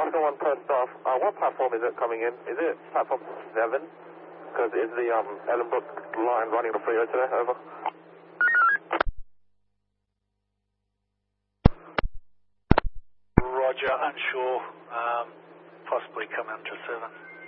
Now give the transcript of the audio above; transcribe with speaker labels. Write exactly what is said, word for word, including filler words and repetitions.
Speaker 1: Cessna one turned off. Uh, what platform is it coming in? Is it platform seven? Because is the um, Ellenbrook line running the freeway today? Over.
Speaker 2: Roger, unsure. Um, possibly coming into seven.